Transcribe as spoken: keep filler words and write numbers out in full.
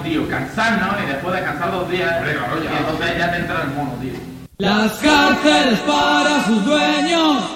tío, cansar, ¿no? Y después descansar dos días, y entonces ya te entra el mono, tío. Las cárceles para sus dueños